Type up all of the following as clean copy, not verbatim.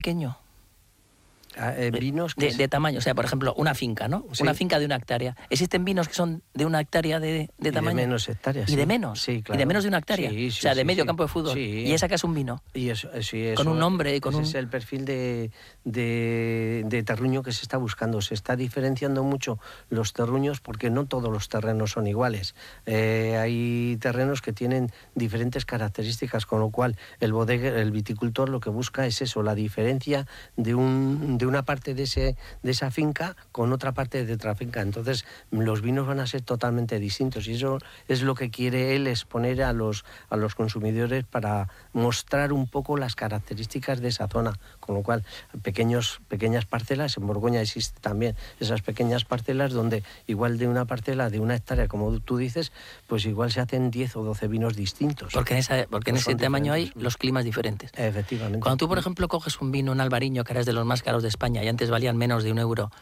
pequeño. Vinos de tamaño, o sea, por ejemplo, una finca, ¿no? Sí. Una finca de 1 hectárea. ¿Existen vinos que son de 1 hectárea de tamaño? De menos hectáreas. ¿Y sí. de menos? Sí, claro. ¿Y de menos de 1 hectárea? Sí, o sea, de medio campo de fútbol. Sí. Y esa que es un vino. Y eso, con un nombre y con ese es el perfil de terruño que se está buscando. Se está diferenciando mucho los terruños porque no todos los terrenos son iguales. Hay terrenos que tienen diferentes características, con lo cual el viticultor lo que busca es eso, la diferencia de una parte de esa finca con otra parte de otra finca. Entonces los vinos van a ser totalmente distintos y eso es lo que quiere él exponer a los consumidores para mostrar un poco las características de esa zona, con lo cual pequeñas parcelas, en Borgoña existen también esas pequeñas parcelas donde igual de una parcela de 1 hectárea, como tú dices, pues igual se hacen 10 o 12 vinos distintos. Porque en ese tamaño hay los climas diferentes. Efectivamente. Cuando tú, por ejemplo, coges un vino, un albariño, que ahora es de los más caros de España y antes valían menos de €1,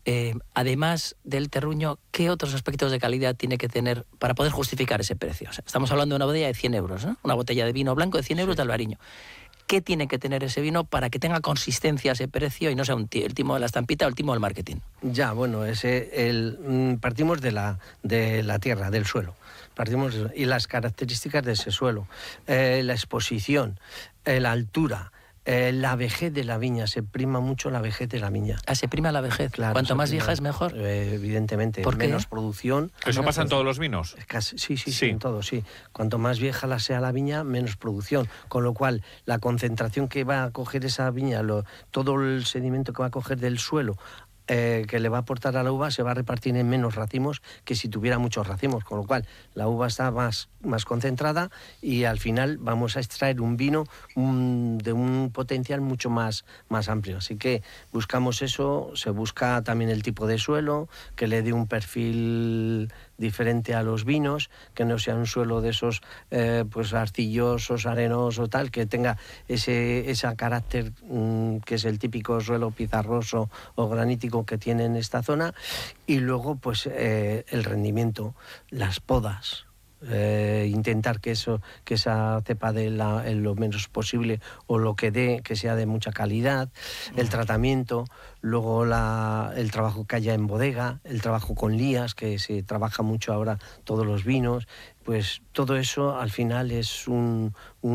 además del terruño, ¿qué otros aspectos de calidad tiene que tener para poder justificar ese precio? O sea, estamos hablando de una botella de 100 euros, ¿no? Una botella de vino blanco de 100 euros de albariño. ¿Qué tiene que tener ese vino para que tenga consistencia ese precio y no sea el timo de la estampita o el timo del marketing? Ya, bueno, partimos de la tierra, del suelo. Y las características de ese suelo, la exposición, la altura, la vejez de la viña, se prima mucho la vejez de la viña. ¿Se prima la vejez? Claro, ¿Cuanto más vieja es mejor? Evidentemente, ¿Por qué? menos producción. ¿Eso pasa en todos los vinos? Sí, en todos, sí. Cuanto más vieja sea la viña, menos producción. Con lo cual, la concentración que va a coger esa viña, todo el sedimento que va a coger del suelo, que le va a aportar a la uva, se va a repartir en menos racimos que si tuviera muchos racimos, con lo cual la uva está más concentrada y al final vamos a extraer un vino de un potencial mucho más amplio. Así que buscamos eso, se busca también el tipo de suelo, que le dé un perfil diferente a los vinos, que no sea un suelo de esos pues arcillosos, arenosos, tal, que tenga ese carácter que es el típico suelo pizarroso o granítico que tiene en esta zona, y luego pues el rendimiento, las podas. Intentar que esa cepa dé lo menos posible o lo que dé, que sea de mucha calidad, el tratamiento, luego el trabajo que haya en bodega, el trabajo con lías, que se trabaja mucho ahora todos los vinos, pues todo eso al final es un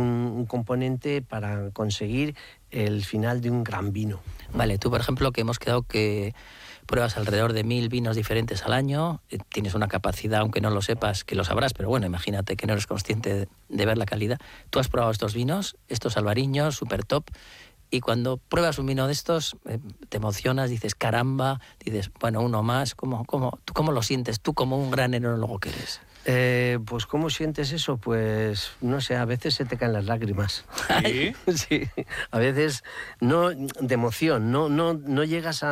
componente para conseguir el final de un gran vino. Vale, tú por ejemplo, que hemos quedado que pruebas alrededor de 1000 vinos diferentes al año, tienes una capacidad, aunque no lo sepas, que lo sabrás, pero bueno, imagínate que no eres consciente de ver la calidad. Tú has probado estos vinos, estos albariños, super top, y cuando pruebas un vino de estos, te emocionas, dices, caramba, dices, bueno, uno más, ¿tú cómo lo sientes? Tú como un gran enólogo que eres. Pues ¿cómo sientes eso? Pues no sé, a veces se te caen las lágrimas. ¿Sí? Sí, a veces no de emoción, no llegas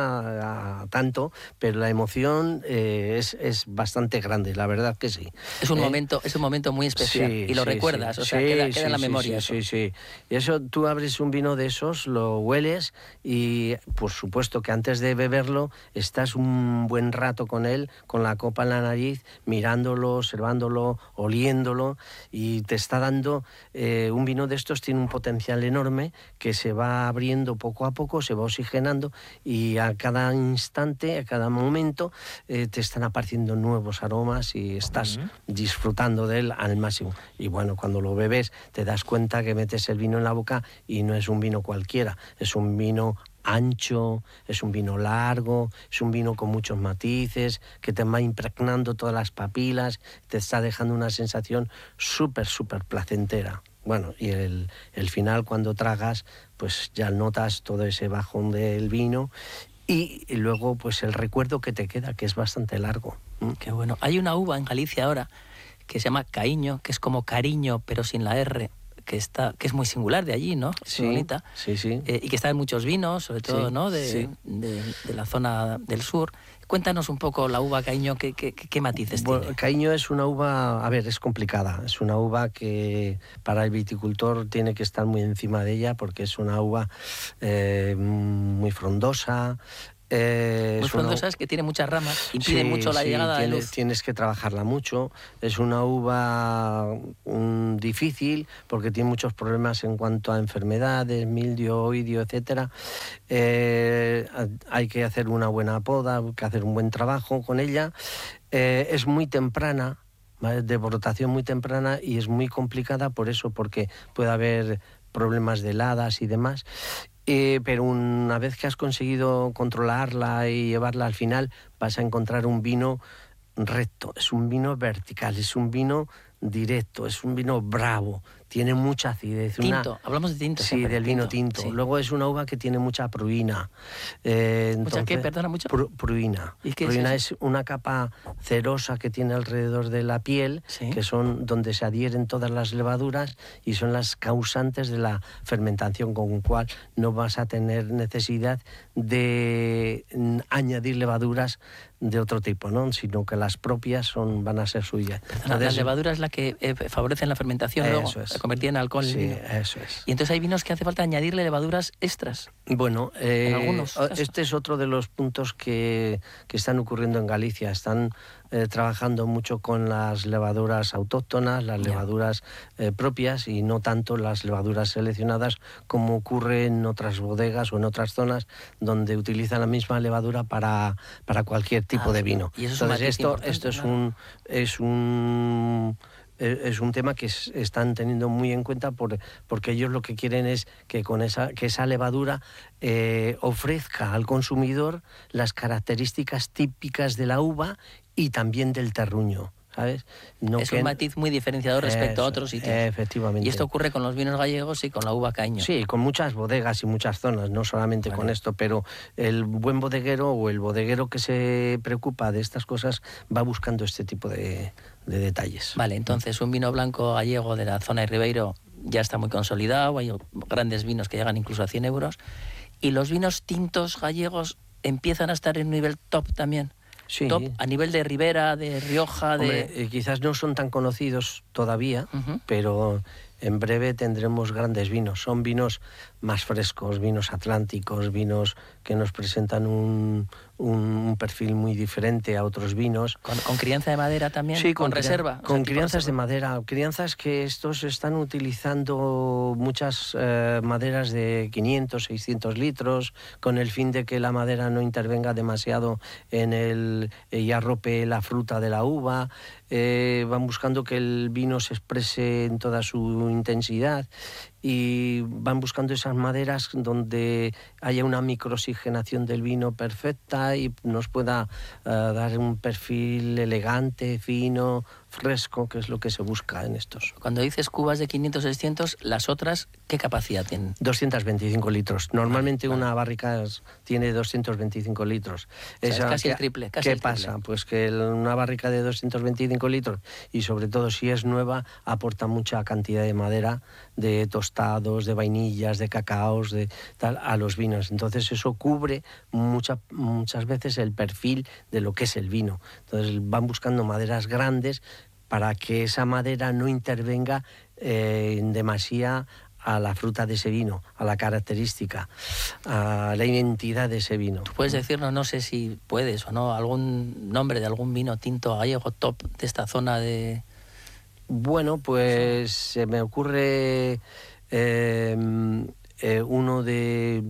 a tanto, pero la emoción es bastante grande, la verdad que sí. Es un momento muy especial, sí, y lo recuerdas, o sea, queda en la memoria. Sí. Y eso, tú abres un vino de esos, lo hueles y por supuesto que antes de beberlo estás un buen rato con él, con la copa en la nariz, mirándolo, observándolo, oliéndolo, y te está dando un vino de estos tiene un potencial enorme que se va abriendo poco a poco, se va oxigenando y a cada instante, a cada momento te están apareciendo nuevos aromas y estás disfrutando de él al máximo. Y bueno, cuando lo bebes te das cuenta que metes el vino en la boca y no es un vino cualquiera, es un vino ancho, es un vino largo, es un vino con muchos matices, que te va impregnando todas las papilas, te está dejando una sensación súper placentera. Bueno, y el final, cuando tragas, pues ya notas todo ese bajón del vino y luego pues el recuerdo que te queda, que es bastante largo. Qué bueno. Hay una uva en Galicia ahora que se llama Caíño, que es como cariño pero sin la R, que es muy singular de allí, ¿no? Sí, muy bonita. Sí. Y que está en muchos vinos, sobre todo, sí, ¿no? sí. De la zona del sur. Cuéntanos un poco la uva Caíño, ¿qué matices tiene? Caíño es una uva, a ver, es complicada. Es una uva que para el viticultor tiene que estar muy encima de ella porque es una uva muy frondosa, Muy frondosa, es que tiene muchas ramas, impide mucho la llegada de luz. Tienes que trabajarla mucho. Es una uva difícil porque tiene muchos problemas en cuanto a enfermedades, mildio, oidio, etcétera. Hay que hacer una buena poda, hay que hacer un buen trabajo con ella. Es muy temprana, ¿vale? De brotación muy temprana, y es muy complicada por eso, porque puede haber problemas de heladas y demás. Pero una vez que has conseguido controlarla y llevarla al final, vas a encontrar un vino recto, es un vino vertical, es un vino directo, es un vino bravo, tiene mucha acidez. Tinto, hablamos de tinto. Sí, siempre, del vino tinto. Sí. Luego es una uva que tiene mucha pruina. ¿Mucha qué? Perdona, mucho. Pruina. ¿Y qué pruina es una capa cerosa que tiene alrededor de la piel, ¿Sí? que son donde se adhieren todas las levaduras y son las causantes de la fermentación, con lo cual no vas a tener necesidad de añadir levaduras de otro tipo, ¿no? Sino que las propias van a ser suyas. Entonces, la levadura es la que favorece la fermentación, luego la convertía en alcohol. Sí, el vino. eso es. Y entonces hay vinos que hace falta añadirle levaduras extras. Bueno, en algunos casos. Este es otro de los puntos que están ocurriendo en Galicia. Están trabajando mucho con las levaduras autóctonas, las levaduras propias, y no tanto las levaduras seleccionadas, como ocurre en otras bodegas o en otras zonas donde utilizan la misma levadura para cualquier tipo de vino. Y eso entonces es es un tema que están teniendo muy en cuenta porque ellos lo que quieren es que esa levadura ofrezca al consumidor las características típicas de la uva y también del terruño, ¿sabes? Es un matiz muy diferenciador respecto a otros sitios. Efectivamente. Y esto ocurre con los vinos gallegos y con la uva caíño. Sí, con muchas bodegas y muchas zonas, no solamente con esto, pero el buen bodeguero o el bodeguero que se preocupa de estas cosas va buscando este tipo de detalles. Vale, entonces un vino blanco gallego de la zona de Ribeiro ya está muy consolidado, hay grandes vinos que llegan incluso a 100 euros, y los vinos tintos gallegos empiezan a estar en un nivel top también. Sí. Top a nivel de Ribera, de Rioja, Hombre, quizás no son tan conocidos todavía, pero en breve tendremos grandes vinos. Son vinos más frescos, vinos atlánticos, vinos que nos presentan un perfil muy diferente a otros vinos. ¿Con crianza de madera también? Sí, con reserva. Con crianzas de madera. Crianzas que estos están utilizando muchas maderas de 500, 600 litros, con el fin de que la madera no intervenga demasiado y arrope la fruta de la uva. Van buscando que el vino se exprese en toda su intensidad, y van buscando esas maderas donde haya una microoxigenación del vino perfecta y nos pueda dar un perfil elegante, fino, fresco, que es lo que se busca en estos. Cuando dices cubas de 500, 600, ¿las otras qué capacidad tienen? 225 litros. Normalmente una barrica tiene 225 litros. O sea, es casi el triple. ¿Qué pasa? Pues que una barrica de 225 litros, y sobre todo si es nueva, aporta mucha cantidad de madera, de tostados, de vainillas, de cacaos, de tal, a los vinos. Entonces eso cubre muchas veces el perfil de lo que es el vino. Entonces van buscando maderas grandes para que esa madera no intervenga en demasía a la fruta de ese vino, a la característica, a la identidad de ese vino. ¿Tú puedes decirnos, no sé si puedes o no, algún nombre de algún vino tinto gallego top de esta zona de...? Bueno, pues se me ocurre uno de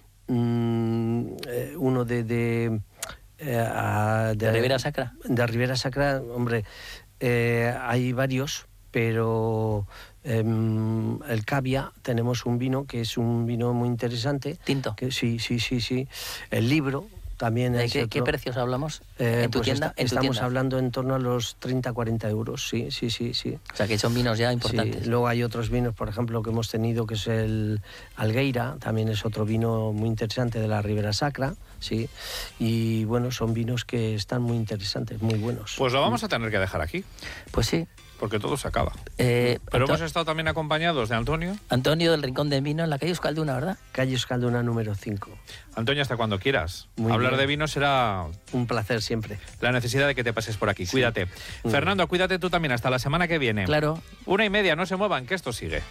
Ribera Sacra. De Ribera Sacra, hombre, hay varios, pero el Cavia, tenemos un vino que es un vino muy interesante. ¿Tinto? Que, sí. El Libro también ¿De es qué precios hablamos? ¿En tu pues tienda? Estamos hablando en torno a los 30-40 euros, sí. O sea, que son vinos ya importantes. Sí. Luego hay otros vinos, por ejemplo, que hemos tenido, que es el Algueira, también es otro vino muy interesante de la Ribera Sacra, sí. Y bueno, son vinos que están muy interesantes, muy buenos. Pues lo vamos a tener que dejar aquí. Pues sí. Porque todo se acaba. Pero hemos estado también acompañados de Antonio. Antonio del Rincón de Vino, en la calle Euskalduna, ¿verdad? Calle Euskalduna número 5. Antonio, hasta cuando quieras. Muy Hablar bien. de vino será... Un placer siempre. La necesidad de que te pases por aquí. Sí. Cuídate. Fernando, cuídate tú también. Hasta la semana que viene. Claro. 1:30, no se muevan, que esto sigue.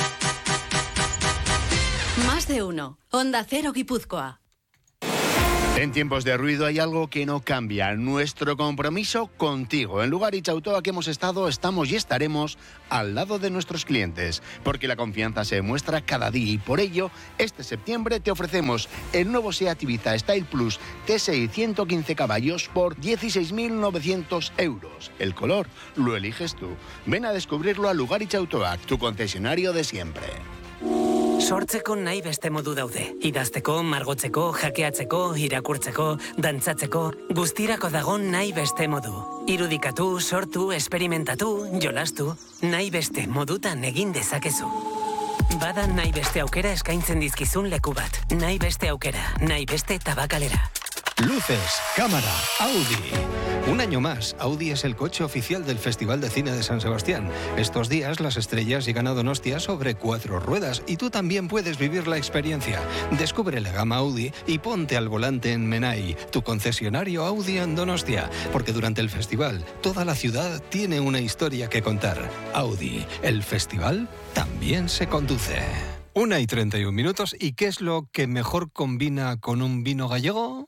Más de uno. Onda Cero Guipúzcoa. En tiempos de ruido hay algo que no cambia, nuestro compromiso contigo. En Lugaritz Autoa que hemos estado, estamos y estaremos al lado de nuestros clientes, porque la confianza se demuestra cada día y por ello, este septiembre te ofrecemos el nuevo SEAT Ibiza Style Plus TSI 115 caballos por 16.900 euros. El color lo eliges tú. Ven a descubrirlo a Lugaritz Autoa, tu concesionario de siempre. Sortzeko nahi beste modu daude. Idazteko, margotzeko, hackeatzeko, irakurtzeko, dantzatzeko, guztirako dago nahi beste modu. Irudikatu, sortu, esperimentatu, jolastu, nahi beste modutan egin dezakezu. Bada nahi beste aukera eskaintzen dizkizun leku bat. Nahi beste aukera, nahi beste tabakalera. Luces, cámara, Audi. Un año más, Audi es el coche oficial del Festival de Cine de San Sebastián. Estos días las estrellas llegan a Donostia sobre 4 ruedas y tú también puedes vivir la experiencia. Descubre la gama Audi y ponte al volante en Menai, tu concesionario Audi en Donostia, porque durante el festival toda la ciudad tiene una historia que contar. Audi, el festival también se conduce. 1:31. ¿Y qué es lo que mejor combina con un vino gallego?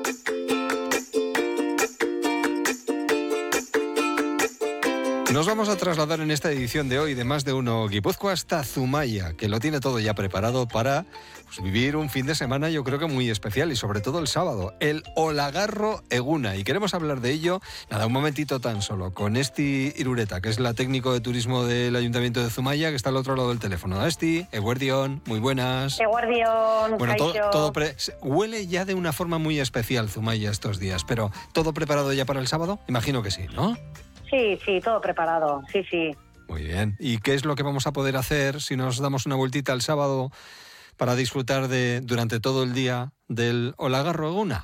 Nos vamos a trasladar en esta edición de hoy de Más de Uno Guipúzcoa hasta Zumaya, que lo tiene todo ya preparado para vivir un fin de semana yo creo que muy especial y sobre todo el sábado, el Olagarro Eguna. Y queremos hablar de ello, un momentito tan solo, con Esti Irureta, que es la técnico de turismo del Ayuntamiento de Zumaya, que está al otro lado del teléfono. Esti, eguerdión, muy buenas. Eguerdión, bueno, huele ya de una forma muy especial Zumaya estos días, pero ¿todo preparado ya para el sábado? Imagino que sí, ¿no? Sí, todo preparado, sí. Muy bien. ¿Y qué es lo que vamos a poder hacer si nos damos una vueltita el sábado para disfrutar durante todo el día del Olagarro Eguna?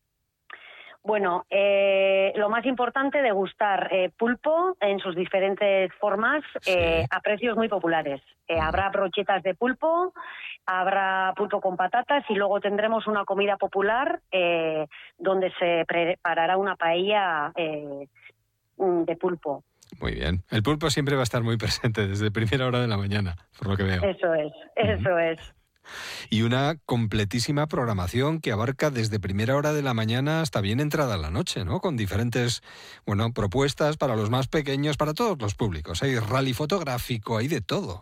Bueno, lo más importante, degustar pulpo en sus diferentes formas, a precios muy populares. Habrá brochetas de pulpo, habrá pulpo con patatas y luego tendremos una comida popular donde se preparará una paella de pulpo. Muy bien. El pulpo siempre va a estar muy presente desde primera hora de la mañana, por lo que veo. Eso es. Y una completísima programación que abarca desde primera hora de la mañana hasta bien entrada la noche, ¿no? Con diferentes, propuestas para los más pequeños, para todos los públicos. Hay rally fotográfico, hay de todo.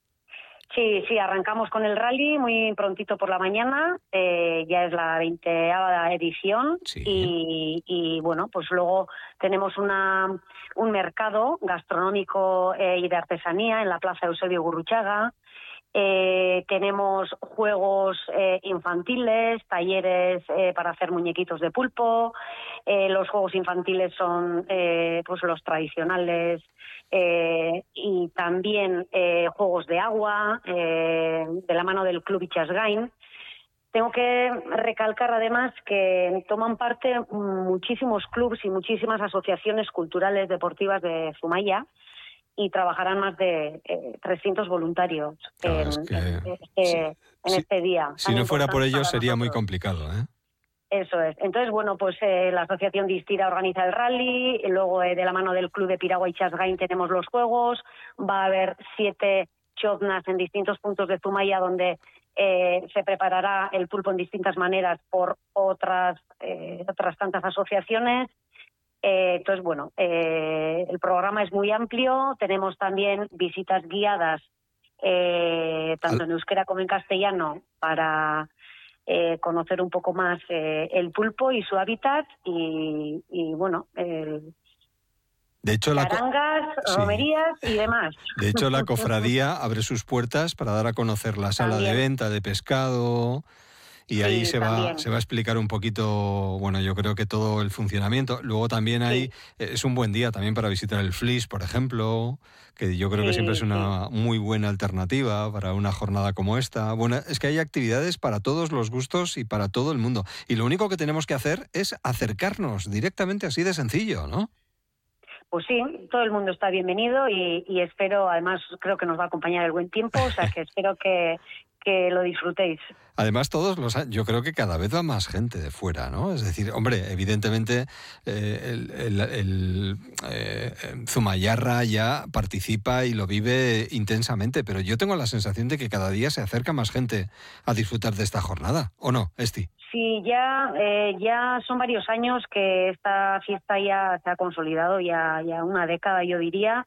Sí, arrancamos con el rally muy prontito por la mañana, ya es la 20ª edición, sí. y bueno, pues luego tenemos un mercado gastronómico y de artesanía en la Plaza Eusebio Gurruchaga. Tenemos juegos infantiles, talleres para hacer muñequitos de pulpo. Los juegos infantiles son pues los tradicionales, y también juegos de agua de la mano del Club Ichasgain. Tengo que recalcar además que toman parte muchísimos clubs y muchísimas asociaciones culturales deportivas de Zumaya y trabajarán más de 300 voluntarios en este día. Si no fuera por ellos sería muy complicado, ¿eh? Eso es. Entonces, bueno, pues la Asociación Distira organiza el rally, y luego de la mano del Club de Piragua y Chasgain tenemos los juegos, va a haber 7 choznas en distintos puntos de Zumaya donde se preparará el pulpo en distintas maneras por otras tantas asociaciones. Entonces, bueno, el programa es muy amplio, tenemos también visitas guiadas, tanto en euskera como en castellano, para conocer un poco más el pulpo y su hábitat y bueno, de hecho, charangas, romerías y demás. De hecho, la cofradía abre sus puertas para dar a conocer la sala de venta de pescado y ahí se va a explicar un poquito, yo creo que todo el funcionamiento. Luego también es un buen día también para visitar el Flis, por ejemplo, que yo creo que siempre es una muy buena alternativa para una jornada como esta. Bueno, es que hay actividades para todos los gustos y para todo el mundo. Y lo único que tenemos que hacer es acercarnos directamente, así de sencillo, ¿no? Pues sí, todo el mundo está bienvenido y espero, además creo que nos va a acompañar el buen tiempo, o sea que espero que que lo disfrutéis. Además, yo creo que cada vez va más gente de fuera, ¿no? Es decir, hombre, evidentemente Zumayarra ya participa y lo vive intensamente, pero yo tengo la sensación de que cada día se acerca más gente a disfrutar de esta jornada, ¿o no, Esti? Sí, ya son varios años que esta fiesta ya se ha consolidado, ya una década yo diría,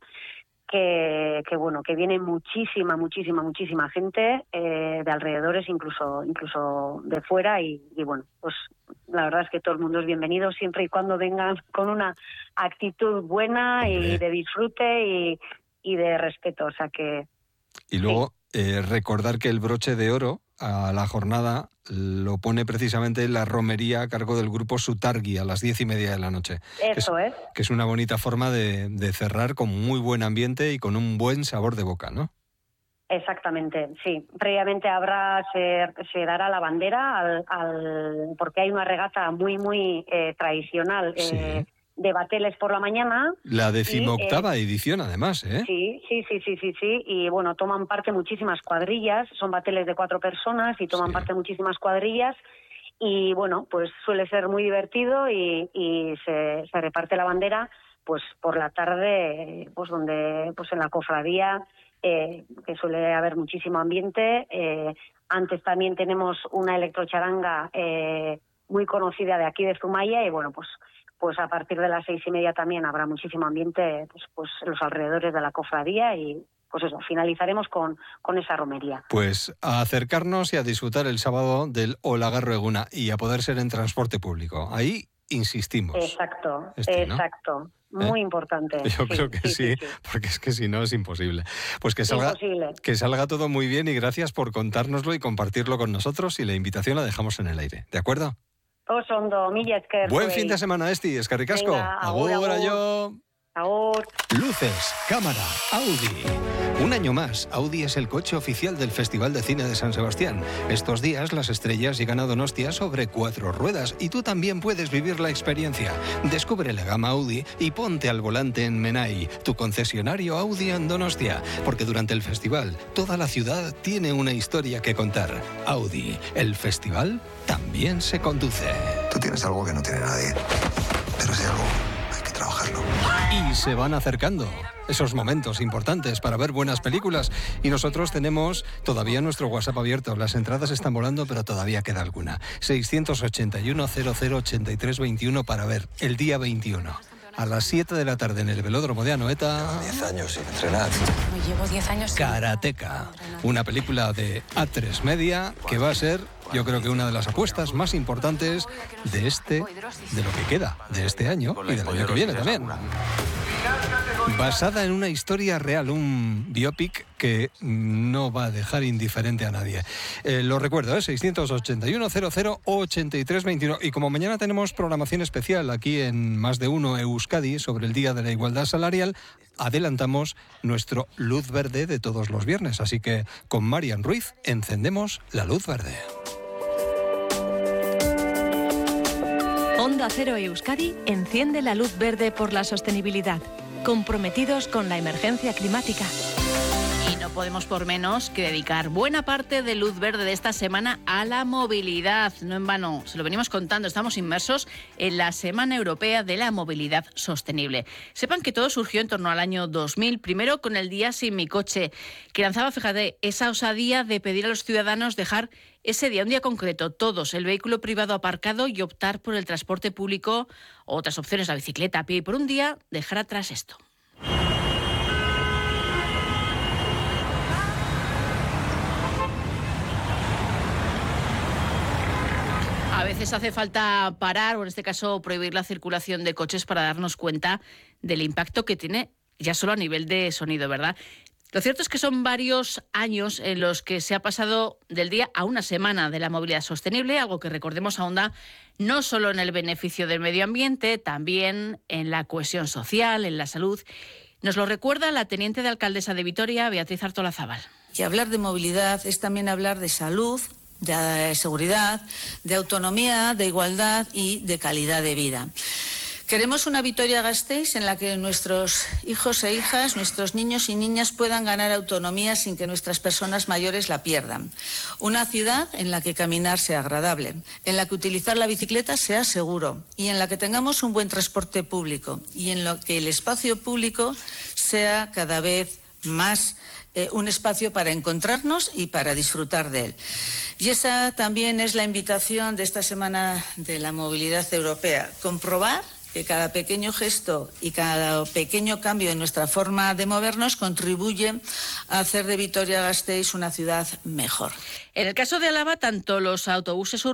que bueno, que viene muchísima gente de alrededores, incluso de fuera y bueno, pues la verdad es que todo el mundo es bienvenido siempre y cuando vengan con una actitud buena. Hombre. Y de disfrute y de respeto, o sea que... Y luego recordar que el broche de oro a la jornada lo pone precisamente la romería a cargo del grupo Sutargui a las 10:30 de la noche. Eso es. Que es una bonita forma de cerrar con muy buen ambiente y con un buen sabor de boca, ¿no? Exactamente, sí. Previamente se dará la bandera porque hay una regata muy tradicional. Sí. De bateles por la mañana. La 18ª edición, además, ¿eh? Sí. Y bueno, toman parte muchísimas cuadrillas, son bateles de 4 personas y toman parte muchísimas cuadrillas. Y bueno, pues suele ser muy divertido y se reparte la bandera pues por la tarde, pues donde, pues en la cofradía, que suele haber muchísimo ambiente. Antes también tenemos una electrocharanga muy conocida de aquí de Zumaya y bueno, pues a partir de las 6:30 también habrá muchísimo ambiente pues en los alrededores de la cofradía y pues eso, finalizaremos con esa romería. Pues a acercarnos y a disfrutar el sábado del Olagarro Eguna y a poder ser en transporte público. Ahí insistimos. Exacto, ¿no? Exacto. Muy importante. Yo creo que sí, porque es que si no es imposible. Pues que salga todo muy bien y gracias por contárnoslo y compartirlo con nosotros y la invitación la dejamos en el aire, ¿de acuerdo? Oso ondo, mila esker. Buen fin de semana, Esti, eskerrik asko. Agur. Agur. Luces, cámara, Audi. Un año más, Audi es el coche oficial del Festival de Cine de San Sebastián. Estos días las estrellas llegan a Donostia sobre 4 ruedas y tú también puedes vivir la experiencia. Descubre la gama Audi y ponte al volante en Menai, tu concesionario Audi en Donostia, porque durante el festival toda la ciudad tiene una historia que contar. Audi, el festival también se conduce. Tú tienes algo que no tiene nadie, pero ese algo hay que trabajarlo. Y se van acercando esos momentos importantes para ver buenas películas y nosotros tenemos todavía nuestro WhatsApp abierto. Las entradas están volando, pero todavía queda alguna. 681 0083 21 para ver el día 21. A las 7 de la tarde en el velódromo de Anoeta. Llevo 10 años sin entrenar. Llevo 10 años sin... Karateka, una película de A3 Media que va a ser, yo creo que una de las apuestas más importantes de lo que queda de este año y del año que viene también. Basada en una historia real, un biopic que no va a dejar indiferente a nadie. Lo recuerdo, 681 0083 21. Y como mañana tenemos programación especial aquí en Más de Uno Euskadi sobre el Día de la Igualdad Salarial, adelantamos nuestro Luz Verde de todos los viernes. Así que con Marian Ruiz encendemos la luz verde. Onda Cero Euskadi enciende la luz verde por la sostenibilidad, comprometidos con la emergencia climática. Y no podemos por menos que dedicar buena parte de luz verde de esta semana a la movilidad. No en vano, se lo venimos contando, estamos inmersos en la Semana Europea de la Movilidad Sostenible. Sepan que todo surgió en torno al año 2000, primero con el Día Sin Mi Coche, que lanzaba, fíjate, esa osadía de pedir a los ciudadanos dejar ese día, un día concreto, todos, el vehículo privado aparcado y optar por el transporte público o otras opciones, la bicicleta, a pie, y por un día dejar atrás esto. A veces hace falta parar, o en este caso prohibir la circulación de coches para darnos cuenta del impacto que tiene ya solo a nivel de sonido, ¿verdad? Lo cierto es que son varios años en los que se ha pasado del día a una semana de la movilidad sostenible, algo que, recordemos, ahonda no solo en el beneficio del medio ambiente, también en la cohesión social, en la salud. Nos lo recuerda la teniente de alcaldesa de Vitoria, Beatriz Artolazábal. Y hablar de movilidad es también hablar de salud, de seguridad, de autonomía, de igualdad y de calidad de vida. Queremos una Vitoria-Gasteiz en la que nuestros hijos e hijas, nuestros niños y niñas puedan ganar autonomía sin que nuestras personas mayores la pierdan. Una ciudad en la que caminar sea agradable, en la que utilizar la bicicleta sea seguro y en la que tengamos un buen transporte público y en la que el espacio público sea cada vez más un espacio para encontrarnos y para disfrutar de él. Y esa también es la invitación de esta Semana de la Movilidad Europea, comprobar que cada pequeño gesto y cada pequeño cambio en nuestra forma de movernos contribuye a hacer de Vitoria-Gasteiz una ciudad mejor. En el caso de Álava, tanto los autobuses urbanos